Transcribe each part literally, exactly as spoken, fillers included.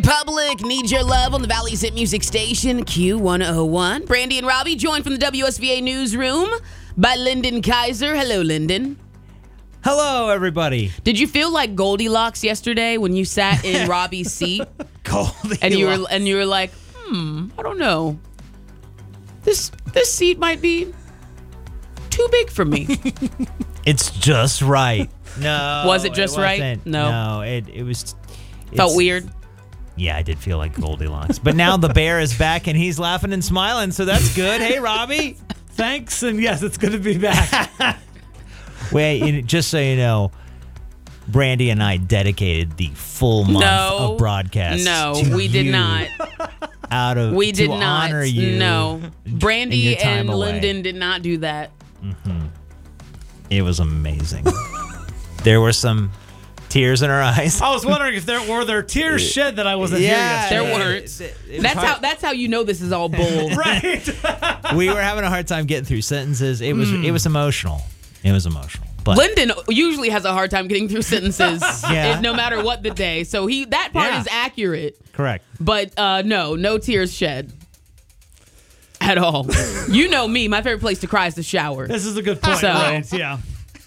Republic, Need Your Love on the Valley's Hit Music Station, Q one oh one. Brandy and Robbie joined from the W S V A newsroom by Lyndon Kaiser. Hello, Lyndon. Hello, everybody. Did you feel like Goldilocks yesterday when you sat in Robbie's seat? Goldilocks. And you were and you were like, hmm, I don't know. This this seat might be too big for me. It's just right. No. Was it just it right? wasn't. No. No, it, it was... Felt weird? Yeah, I did feel like Goldilocks. But now the bear is back and he's laughing and smiling, so that's good. Hey, Robbie. Thanks, and yes, it's good to be back. Wait, just so you know, Brandy and I dedicated the full month no, of broadcast. No, to we did you not. Out of we did to not. honor you. No, Brandy and away. Lyndon did not do that. Mm-hmm. It was amazing. There were some tears in our eyes. I was wondering if there were there tears shed that I wasn't yeah, here there yesterday. weren't. That's how. That's how you know this is all bull. Right. We were having a hard time getting through sentences. It was. Mm. It was emotional. It was emotional. But Lyndon usually has a hard time getting through sentences, yeah. no matter what the day. So he that part yeah. is accurate. Correct. But uh, no, no tears shed at all. You know me. My favorite place to cry is the shower. This is a good point. So, right? Yeah.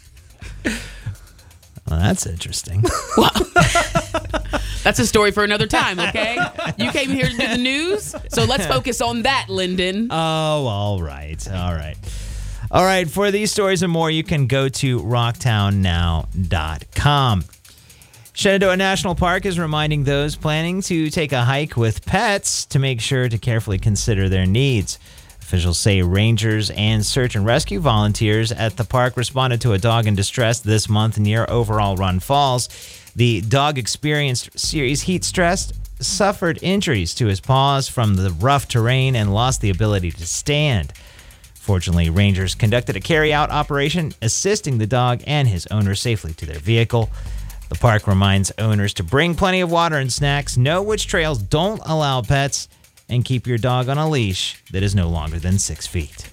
Well, that's interesting. Well, that's a story for another time, okay? You came here to do the news, so let's focus on that, Lyndon. Oh, all right. All right. All right. For these stories and more, you can go to rocktown now dot com. Shenandoah National Park is reminding those planning to take a hike with pets to make sure to carefully consider their needs. Officials say rangers and search and rescue volunteers at the park responded to a dog in distress this month near Overall Run Falls. The dog experienced serious heat stress, suffered injuries to his paws from the rough terrain, and lost the ability to stand. Fortunately, rangers conducted a carry-out operation, assisting the dog and his owner safely to their vehicle. The park reminds owners to bring plenty of water and snacks, know which trails don't allow pets, and keep your dog on a leash that is no longer than six feet.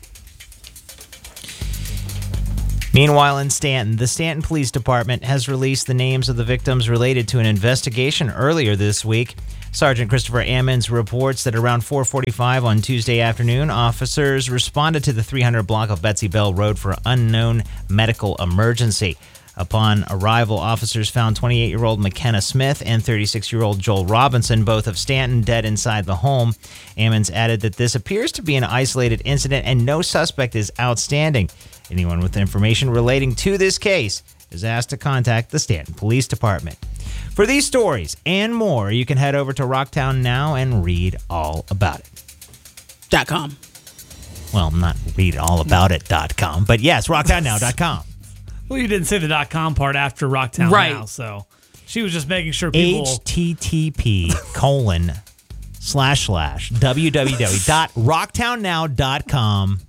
Meanwhile, in Stanton, the Stanton Police Department has released the names of the victims related to an investigation earlier this week. Sergeant Christopher Ammons reports that around four forty-five on Tuesday afternoon, officers responded to the three hundred block of Betsy Bell Road for unknown medical emergency. Upon arrival, officers found twenty-eight-year-old McKenna Smith and thirty-six-year-old Joel Robinson, both of Stanton, dead inside the home. Ammons added that this appears to be an isolated incident and no suspect is outstanding. Anyone with information relating to this case is asked to contact the Stanton Police Department. For these stories and more, you can head over to Rocktown Now and read all about it. Dot com. Well, not read all about it dot com, but yes, rocktown now dot com. Well, you didn't say the dot com part after Rocktown right. Now, so she was just making sure people... H T T P colon slash slash www dot rocktown now dot com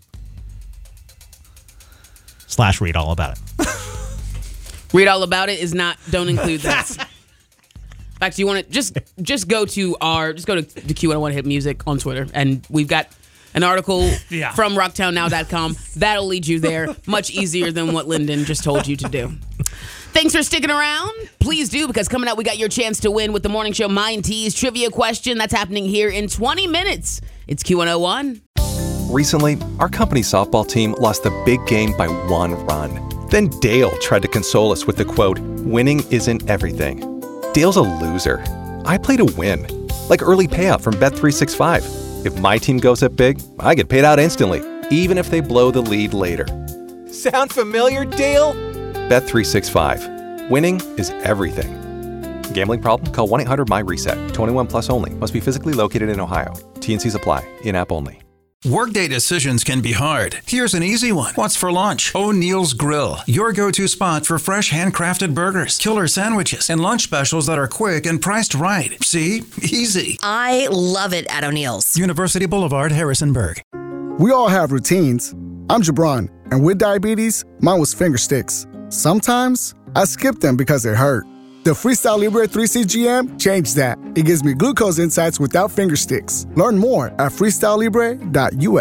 slash read all about it. Read all about it is not, don't include that. In fact, you want to just just go to our, just go to the Q one oh one Hit Music on Twitter, and we've got an article yeah. from rocktown now dot com. That'll lead you there. Much easier than what Lyndon just told you to do. Thanks for sticking around. Please do, because coming up, we got your chance to win with the Morning Show Mind Tease trivia question. That's happening here in twenty minutes. It's Q one oh one. Recently, our company softball team lost the big game by one run. Then Dale tried to console us with the quote, "Winning isn't everything." Dale's a loser. I play to win. Like early payout from Bet three sixty-five. If my team goes up big, I get paid out instantly, even if they blow the lead later. Sound familiar, Dale? Bet three sixty-five. Winning is everything. Gambling problem? Call one eight hundred my reset. twenty-one plus only. Must be physically located in Ohio. T N Cs apply. In-app only. Workday decisions can be hard. Here's an easy one. What's for lunch? O'Neill's Grill, your go-to spot for fresh handcrafted burgers, killer sandwiches, and lunch specials that are quick and priced right. See? Easy. I love it at O'Neill's. University Boulevard, Harrisonburg. We all have routines. I'm Jabron, and with diabetes, mine was finger sticks. Sometimes I skip them because it hurt. The Freestyle Libre three C G M changed that. It gives me glucose insights without finger sticks. Learn more at freestyle libre dot U S.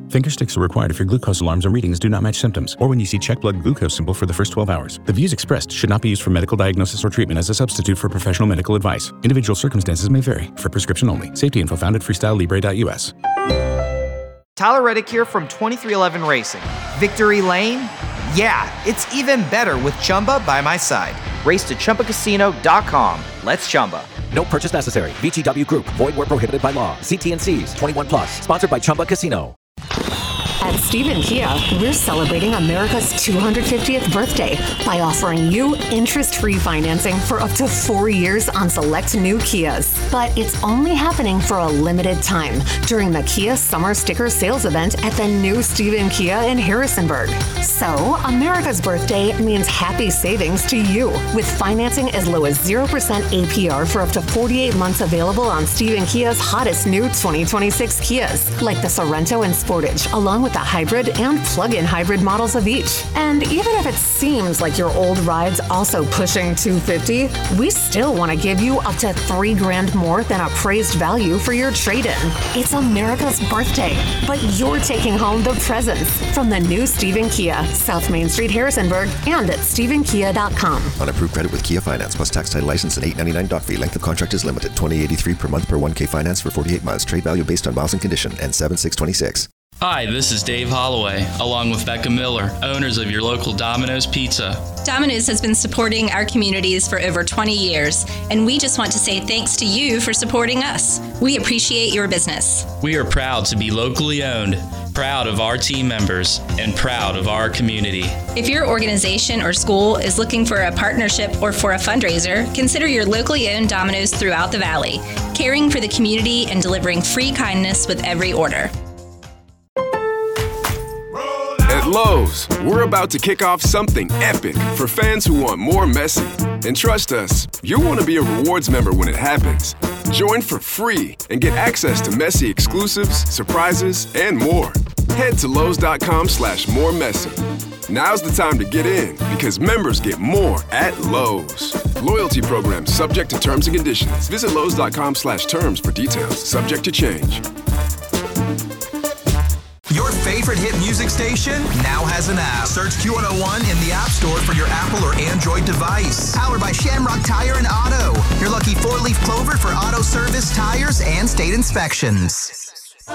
Finger sticks are required if your glucose alarms or readings do not match symptoms, or when you see check blood glucose symbol for the first twelve hours. The views expressed should not be used for medical diagnosis or treatment as a substitute for professional medical advice. Individual circumstances may vary. For prescription only. Safety info found at freestyle libre dot u s. Tyler Reddick here from twenty-three eleven Racing. Victory Lane? Yeah, it's even better with Chumba by my side. Race to Chumba Casino dot com. Let's Chumba. No purchase necessary. V G W Group. Void where prohibited by law. See T and C's. twenty-one plus. Sponsored by Chumba Casino. At Stephen Kia, we're celebrating America's two hundred fiftieth birthday by offering you interest-free financing for up to four years on select new Kias. But it's only happening for a limited time during the Kia Summer Sticker Sales Event at the new Stephen Kia in Harrisonburg. So, America's birthday means happy savings to you with financing as low as zero percent A P R for up to forty-eight months available on Stephen Kia's hottest new twenty twenty-six Kias, like the Sorento and Sportage, along with the hybrid and plug-in hybrid models of each. And even if it seems like your old ride's also pushing two hundred fifty, we still want to give you up to three grand more than appraised value for your trade-in. It's America's birthday, but you're taking home the presents from the new Stephen Kia, South Main Street, Harrisonburg, and at stephen kia dot com. On approved credit with Kia Finance plus tax title license and eight ninety-nine doc fee. Length of contract is limited. twenty eighty-three per month per one K finance for forty-eight months. Trade value based on miles and condition. And seven six twenty-six. Hi, this is Dave Holloway, along with Becca Miller, owners of your local Domino's Pizza. Domino's has been supporting our communities for over twenty years, and we just want to say thanks to you for supporting us. We appreciate your business. We are proud to be locally owned, proud of our team members, and proud of our community. If your organization or school is looking for a partnership or for a fundraiser, consider your locally owned Domino's throughout the Valley, caring for the community and delivering free kindness with every order. At Lowe's, we're about to kick off something epic for fans who want more Messi. And trust us, you'll want to be a rewards member when it happens. Join for free and get access to Messi exclusives, surprises, and more. Head to Lowe's.com slash more Messi. Now's the time to get in because members get more at Lowe's. Loyalty program subject to terms and conditions. Visit Lowe's.com slash terms for details. Subject to change. Your favorite hit music station now has an app. Search Q one oh one in the App Store for your Apple or Android device. Powered by Shamrock Tire and Auto. Your lucky four-leaf clover for auto service, tires, and state inspections.